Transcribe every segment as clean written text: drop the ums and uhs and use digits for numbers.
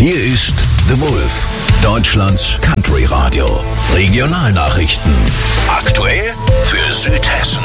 Hier ist The Wolf, Deutschlands Country Radio. Regionalnachrichten. Aktuell für Südhessen.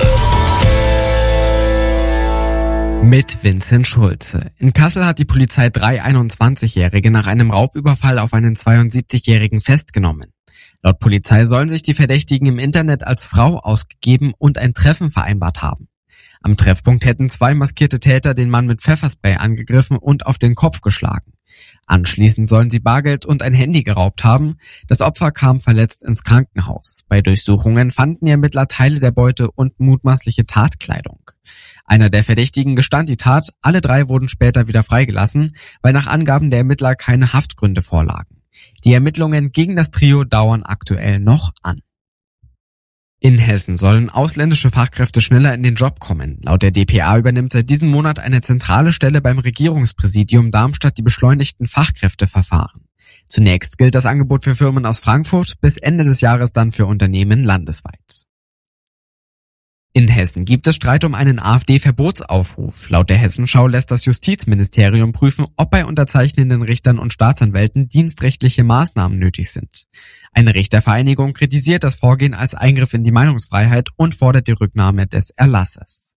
Mit Vincent Schulze. In Kassel hat die Polizei 3 21-Jährige nach einem Raubüberfall auf einen 72-Jährigen festgenommen. Laut Polizei sollen sich die Verdächtigen im Internet als Frau ausgegeben und ein Treffen vereinbart haben. Am Treffpunkt hätten 2 maskierte Täter den Mann mit Pfefferspray angegriffen und auf den Kopf geschlagen. Anschließend sollen sie Bargeld und ein Handy geraubt haben. Das Opfer kam verletzt ins Krankenhaus. Bei Durchsuchungen fanden die Ermittler Teile der Beute und mutmaßliche Tatkleidung. Einer der Verdächtigen gestand die Tat, alle 3 wurden später wieder freigelassen, weil nach Angaben der Ermittler keine Haftgründe vorlagen. Die Ermittlungen gegen das Trio dauern aktuell noch an. In Hessen sollen ausländische Fachkräfte schneller in den Job kommen. Laut der dpa übernimmt seit diesem Monat eine zentrale Stelle beim Regierungspräsidium Darmstadt die beschleunigten Fachkräfteverfahren. Zunächst gilt das Angebot für Firmen aus Frankfurt, bis Ende des Jahres dann für Unternehmen landesweit. In Hessen gibt es Streit um einen AfD-Verbotsaufruf. Laut der Hessenschau lässt das Justizministerium prüfen, ob bei unterzeichnenden Richtern und Staatsanwälten dienstrechtliche Maßnahmen nötig sind. Eine Richtervereinigung kritisiert das Vorgehen als Eingriff in die Meinungsfreiheit und fordert die Rücknahme des Erlasses.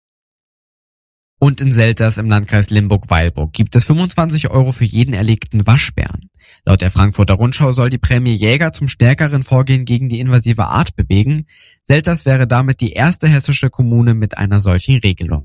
Und in Selters im Landkreis Limburg-Weilburg gibt es 25 € für jeden erlegten Waschbären. Laut der Frankfurter Rundschau soll die Prämie Jäger zum stärkeren Vorgehen gegen die invasive Art bewegen. Selters wäre damit die erste hessische Kommune mit einer solchen Regelung.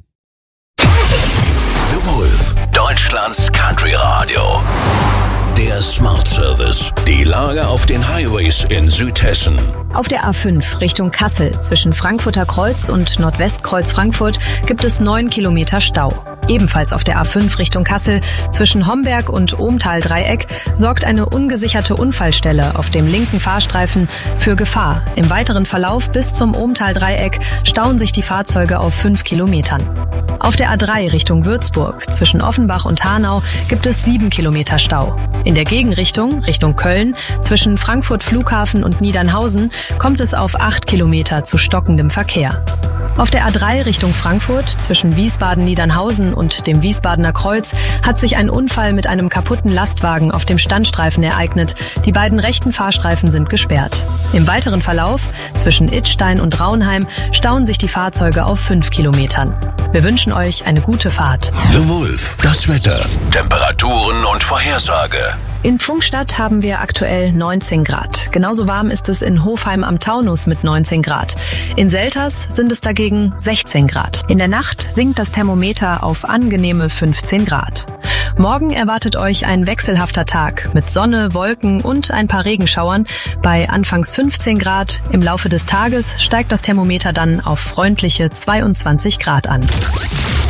The Wolf, Deutschlands Country Radio. Der Smart Service. Die Lage auf den Highways in Südhessen. Auf der A5 Richtung Kassel zwischen Frankfurter Kreuz und Nordwestkreuz Frankfurt gibt es 9 Kilometer Stau. Ebenfalls auf der A5 Richtung Kassel zwischen Homberg und Ohmtal-Dreieck sorgt eine ungesicherte Unfallstelle auf dem linken Fahrstreifen für Gefahr. Im weiteren Verlauf bis zum Ohmtal-Dreieck stauen sich die Fahrzeuge auf 5 Kilometern. Auf der A3 Richtung Würzburg zwischen Offenbach und Hanau gibt es 7 Kilometer Stau. In der Gegenrichtung, Richtung Köln, zwischen Frankfurt Flughafen und Niedernhausen kommt es auf 8 Kilometer zu stockendem Verkehr. Auf der A3 Richtung Frankfurt zwischen Wiesbaden-Niedernhausen und dem Wiesbadener Kreuz hat sich ein Unfall mit einem kaputten Lastwagen auf dem Standstreifen ereignet. Die beiden rechten Fahrstreifen sind gesperrt. Im weiteren Verlauf zwischen Idstein und Raunheim stauen sich die Fahrzeuge auf 5 Kilometern. Wir wünschen euch eine gute Fahrt. The Wolf, das Wetter, Temperaturen und Vorhersage. In Pfungstadt haben wir aktuell 19 Grad. Genauso warm ist es in Hofheim am Taunus mit 19 Grad. In Selters sind es dagegen 16 Grad. In der Nacht sinkt das Thermometer auf angenehme 15 Grad. Morgen erwartet euch ein wechselhafter Tag mit Sonne, Wolken und ein paar Regenschauern bei anfangs 15 Grad. Im Laufe des Tages steigt das Thermometer dann auf freundliche 22 Grad an.